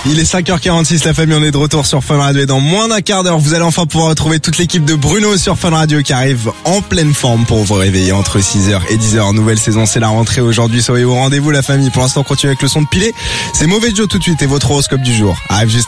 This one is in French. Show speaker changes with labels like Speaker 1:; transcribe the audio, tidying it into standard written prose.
Speaker 1: Il est 5h46, la famille, on est de retour sur Fun Radio et dans moins d'un quart d'heure, vous allez enfin pouvoir retrouver toute l'équipe de Bruno sur Fun Radio qui arrive en pleine forme pour vous réveiller entre 6h et 10h. Nouvelle saison, c'est la rentrée aujourd'hui, soyez au rendez-vous la famille. Pour l'instant, on continue avec le son de Pilé. C'est Mauvais Joe tout de suite et votre horoscope du jour arrive juste